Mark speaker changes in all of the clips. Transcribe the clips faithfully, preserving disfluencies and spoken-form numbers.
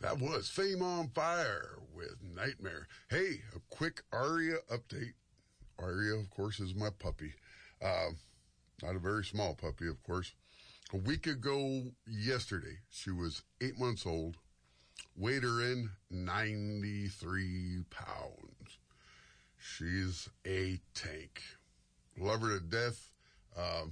Speaker 1: That was Fame on Fire with Nightmare. Hey, a quick Aria update. Aria, of course, is my puppy. Uh, not a very small puppy, of course. A week ago yesterday, she was eight months old. Weighed her in ninety-three pounds. She's a tank. Love her to death. Uh,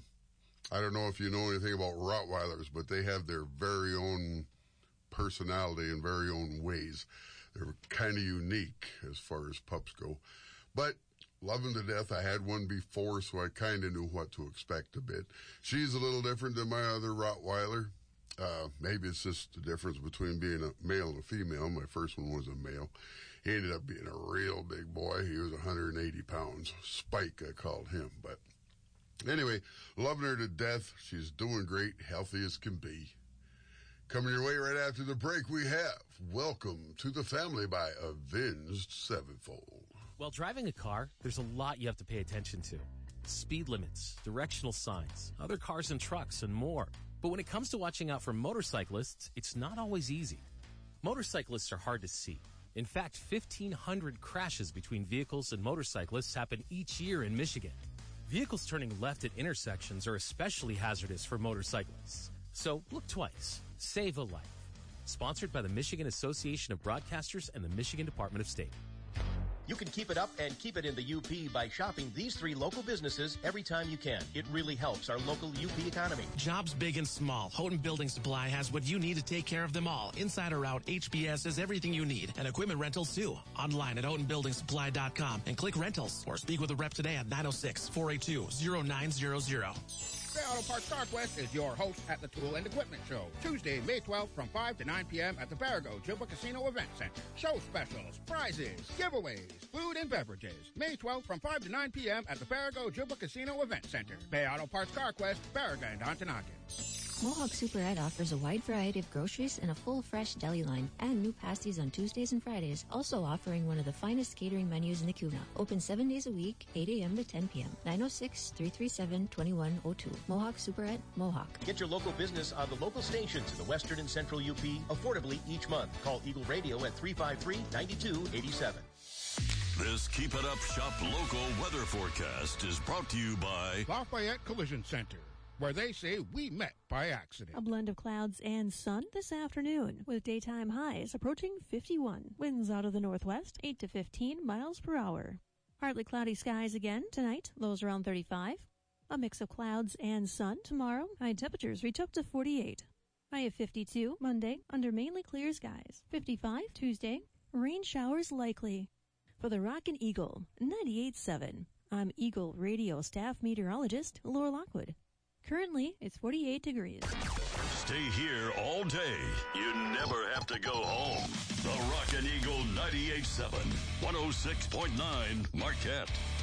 Speaker 1: I don't know if you know anything about Rottweilers, but they have their very own personality and very own ways. They're kind of unique as far as pups go. But love them to death. I had one before, so I kind of knew what to expect a bit. She's a little different than my other Rottweiler. Uh, maybe it's just the difference between being a male and a female. My first one was a male. He ended up being a real big boy. He was one hundred eighty pounds. Spike, I called him. But anyway, loving her to death. She's doing great, healthy as can be. Coming your way right after the break, we have Welcome to the Family by Avenged Sevenfold.
Speaker 2: While driving a car, there's a lot you have to pay attention to. Speed limits, directional signs, other cars and trucks, and more. But when it comes to watching out for motorcyclists, it's not always easy. Motorcyclists are hard to see. In fact, fifteen hundred crashes between vehicles and motorcyclists happen each year in Michigan. Vehicles turning left at intersections are especially hazardous for motorcyclists. So look twice. Save a life. Sponsored by the Michigan Association of Broadcasters and the Michigan Department of State.
Speaker 3: You can keep it up and keep it in the U P by shopping these three local businesses every time you can. It really helps our local U P economy.
Speaker 4: Jobs big and small. Houghton Building Supply has what you need to take care of them all. Inside or out, H B S has everything you need. And equipment rentals too. Online at houghton building supply dot com and click rentals. Or speak with a rep today at nine oh six, four eight two, oh nine hundred.
Speaker 5: Bay Auto Parts StarQuest is your host at the Tool and Equipment Show. Tuesday, May twelfth from five to nine p.m. at the Barago Juba Casino Event Center. Show specials, prizes, giveaways, food and beverages. May twelfth from five to nine p.m. at the Barago Juba Casino Event Center. Bay Auto Parts StarQuest, Baraga and Ontonagon.
Speaker 6: Mohawk Super Ed offers a wide variety of groceries and a full fresh deli line and new pasties on Tuesdays and Fridays, also offering one of the finest catering menus in the Kuna. Open seven days a week, eight a.m. to ten p.m. nine oh six, three three seven, two one oh two. Mohawk Super Ed, Mohawk.
Speaker 3: Get your local business on the local stations in the Western and Central U P affordably each month. Call Eagle Radio at three five three, nine two eight seven.
Speaker 7: This Keep It Up Shop local weather forecast is brought to you by
Speaker 5: Lafayette Collision Center, where they say we met by accident.
Speaker 8: A blend of clouds and sun this afternoon, with daytime highs approaching fifty-one. Winds out of the northwest, eight to fifteen miles per hour. Partly cloudy skies again tonight, lows around thirty-five. A mix of clouds and sun tomorrow. High temperatures reach up to forty-eight. High of fifty-two Monday, under mainly clear skies. fifty-five Tuesday, rain showers likely. For the Rockin' Eagle, ninety-eight point seven. I'm Eagle Radio staff meteorologist Laura Lockwood. Currently, it's forty-eight degrees.
Speaker 7: Stay here all day. You never have to go home. The Rockin' Eagle ninety-eight point seven, one oh six point nine Marquette.